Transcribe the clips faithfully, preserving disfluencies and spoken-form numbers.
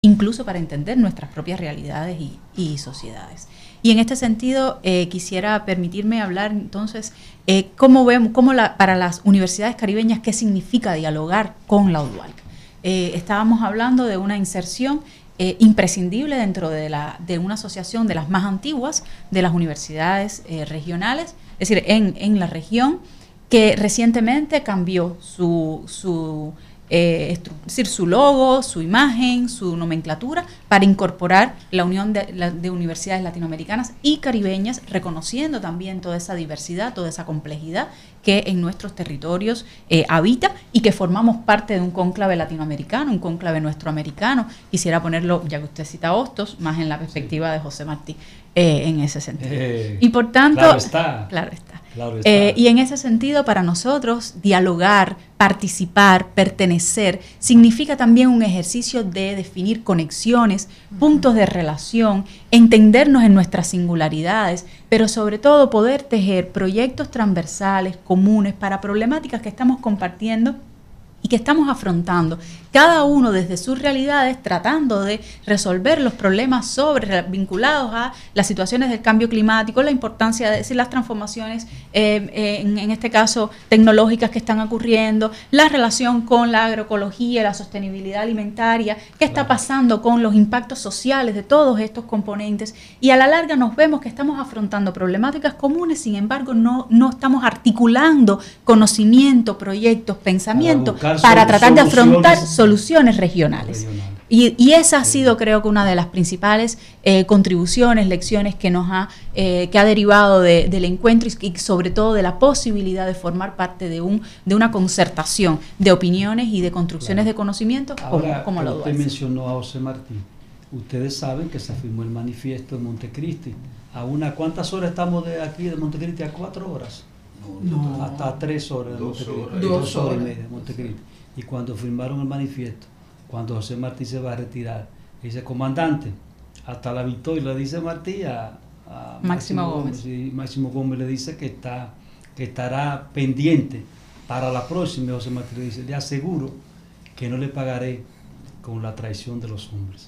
incluso para entender nuestras propias realidades y, y sociedades. Y en este sentido, eh, quisiera permitirme hablar entonces eh, cómo vemos, cómo la, para las universidades caribeñas, qué significa dialogar con la UDUALC. Eh, estábamos hablando de una inserción eh, imprescindible dentro de, la, de una asociación de las más antiguas de las universidades eh, regionales, es decir, en, en la región, que recientemente cambió su... su Eh, es decir, su logo, su imagen, su nomenclatura, para incorporar la unión de, la, de universidades latinoamericanas y caribeñas, reconociendo también toda esa diversidad, toda esa complejidad que en nuestros territorios eh, habita y que formamos parte de un cónclave latinoamericano, un cónclave nuestroamericano. Quisiera ponerlo, ya que usted cita Hostos, más en la perspectiva de José Martí, eh, en ese sentido. Eh, y por tanto, claro está. Claro está. Claro está. Eh, y en ese sentido, para nosotros, dialogar, participar, pertenecer, significa también un ejercicio de definir conexiones, puntos de relación, entendernos en nuestras singularidades, pero sobre todo poder tejer proyectos transversales, comunes, para problemáticas que estamos compartiendo y que estamos afrontando, cada uno desde sus realidades, tratando de resolver los problemas sobre, vinculados a las situaciones del cambio climático, la importancia de decir, las transformaciones, eh, eh, en, en este caso tecnológicas que están ocurriendo, la relación con la agroecología, la sostenibilidad alimentaria, qué está pasando con los impactos sociales de todos estos componentes, y a la larga nos vemos que estamos afrontando problemáticas comunes, sin embargo no, no estamos articulando conocimiento, proyectos, pensamientos, para tratar de afrontar soluciones regionales. regionales. Y, y esa ha sido, creo que, una de las principales eh, contribuciones, lecciones que nos ha, eh, que ha derivado de, del encuentro y, y sobre todo de la posibilidad de formar parte de un de una concertación de opiniones y de construcciones claro. de conocimiento Ahora, como, como lo usted mencionó a José Martí. Ustedes saben que se firmó el manifiesto en Montecristi. ¿A una cuántas horas estamos de aquí de Montecristi? ¿A cuatro horas? No, no. Hasta tres horas de Montecristi. Dos, dos horas y media de Montecristi. Y cuando firmaron el manifiesto, cuando José Martí se va a retirar, dice, comandante, hasta la victoria, le dice Martí a, a Máximo, Máximo Gómez. Gómez, y Máximo Gómez le dice que está que estará pendiente para la próxima. José Martí le dice, le aseguro que no le pagaré con la traición de los hombres.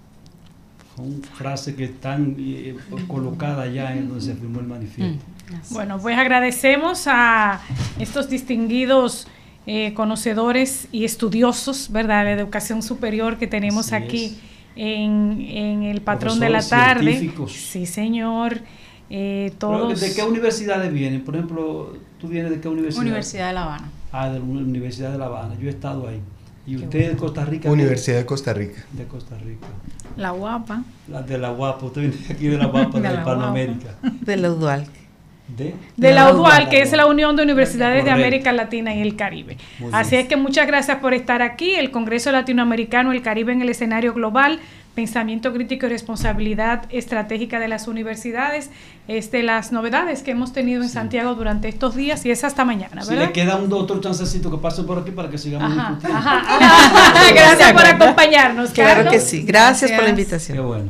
Son frases que están eh, colocadas ya en donde se firmó el manifiesto. Bueno, pues agradecemos a estos distinguidos Eh, conocedores y estudiosos, ¿verdad?, de educación superior que tenemos Así aquí en, en el Patrón de la Tarde. Sí, señor. Eh, todos. ¿De qué universidades vienen? Por ejemplo, ¿tú vienes de qué universidad? Universidad de La Habana. Ah, de la Universidad de La Habana. Yo he estado ahí. ¿Y usted bueno. de Costa Rica? Universidad de Costa Rica. De Costa Rica. La Guapa. La de La Guapa. Usted viene aquí de La Guapa, de, de la Panamérica. De la UDUALC. De, de la UDUALC, que es la Unión de Universidades Correcto. de América Latina y el Caribe. Muy Así bien. es que muchas gracias por estar aquí. El Congreso Latinoamericano, el Caribe en el escenario global, pensamiento crítico y responsabilidad estratégica de las universidades, es de las novedades que hemos tenido en sí. Santiago durante estos días, y es hasta mañana, ¿verdad? Si le queda un otro chancecito que pase por aquí para que sigamos ajá, discutiendo. Ajá, ajá. Gracias por acompañarnos, Claro Carlos. que sí. Gracias, gracias por la invitación. Qué bueno.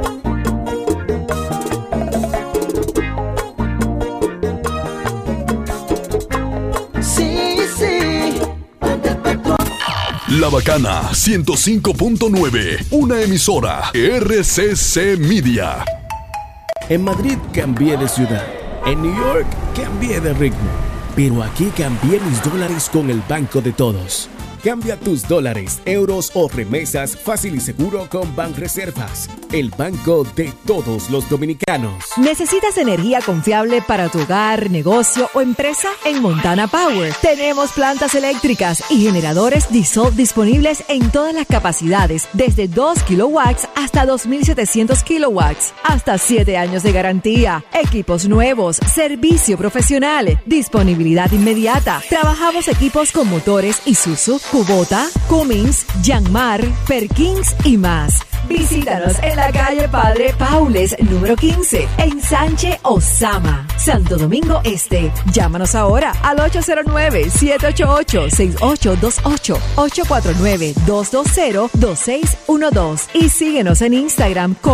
La Bacana ciento cinco punto nueve, una emisora R C C Media. En Madrid cambié de ciudad, en New York cambié de ritmo, pero aquí cambié mis dólares con el Banco de Todos. Cambia tus dólares, euros o remesas fácil y seguro con Banreservas, el banco de todos los dominicanos. ¿Necesitas energía confiable para tu hogar, negocio o empresa? En Montana Power tenemos plantas eléctricas y generadores Dissolve disponibles en todas las capacidades, desde dos kilowatts hasta dos mil setecientos kilowatts, hasta siete años de garantía, equipos nuevos, servicio profesional, disponibilidad inmediata. Trabajamos equipos con motores Isuzu, Kubota, Cummins, Yanmar, Perkins y más. Visítanos en la calle Padre Paules, número quince, en Sánchez Osama, Santo Domingo Este. Llámanos ahora al ocho cero nueve, siete ocho ocho, seis ocho dos ocho, ocho cuatro nueve, dos dos cero, dos seis uno dos y síguenos en Instagram con